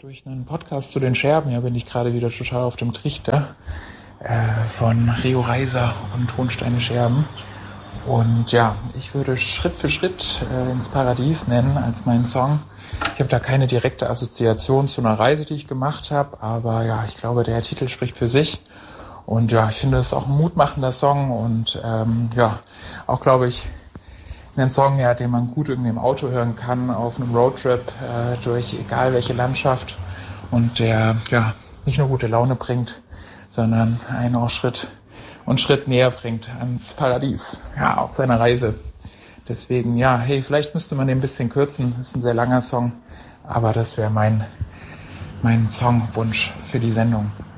durch einen Podcast zu den Scherben, ja, bin ich gerade wieder total auf dem Trichter von Rio Reiser und Tonsteine Scherben. Und ja, ich würde Schritt für Schritt ins Paradies nennen als meinen Song. Ich habe da keine direkte Assoziation zu einer Reise, die ich gemacht habe, aber ja, ich glaube, der Titel spricht für sich. Und ja, ich finde, das ist auch ein mutmachender Song und ja, auch glaube ich, ein Song, ja, den man gut irgendwie im Auto hören kann, auf einem Roadtrip durch egal welche Landschaft und der ja nicht nur gute Laune bringt, sondern einen auch Schritt näher bringt ans Paradies, ja, auf seiner Reise. Deswegen, ja, hey, vielleicht müsste man den ein bisschen kürzen, das ist ein sehr langer Song, aber das wäre mein Songwunsch für die Sendung.